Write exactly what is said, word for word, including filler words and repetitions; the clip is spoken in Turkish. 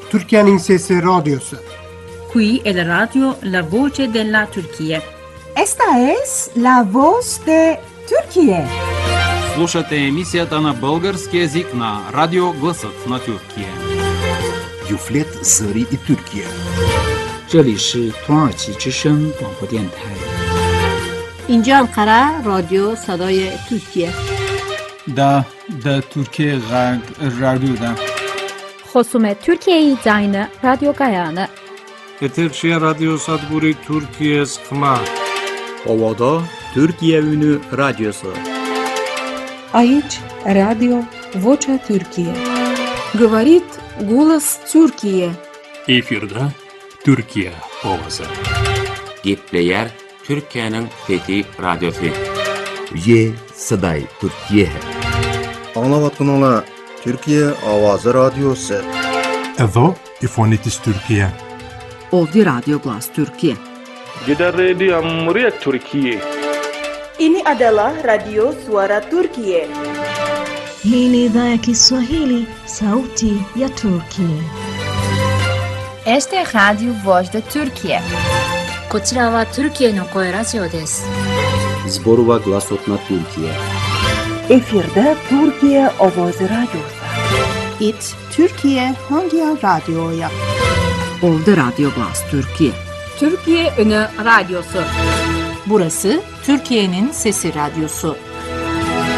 Türkiye'nin Sesi Radyosu. Qui è la radio La Voce della Turchia. Esta es la voz de Turquía. Слушате емисията на български език на Радио Гласът на Türkiye. Юфлет Зări и Türkiye. 这里是土耳其之声广播电台。 اینجا انقره رادیو صدای ترکیه. دا دا Türkiye Radyo'da. خصوم ترکیه زاین رادیو گایانه. Eterşehir Radyo Sadburi Türkiye Sıkma. Ovada Türkiye Ünü Radyosu. Aici Radio Vocea Türkiye. Говорит голос Türkiye. Efirde Türkiye ovası. Gepleyer Türkiye'nin Fethi Radyosu. Ye Saday Türkiye. Anlavatkanala Türkiye Avazı Radyosu. Evo İfonitis Türkiye. Ovdi Radyo Glas Türkiye. Gida Radio Amriyet Türkiye. Ini adalah Radio Suara Turkiye. Hii ni idhaa ya Kiswahili, Sauti ya Turkiye. Este es Radio Voz de Turkiye. こちらはトルキエの声ラジオです。 Zborova Glasot na Türkiye. Efirde Türkiye Ovoz Radyosu. It Türkiye Hangi Radyo'ya? Ovdi Radyo Glas Türkiye. Türkiye Ünü Radyosu. Burası Türkiye'nin Sesi Radyosu.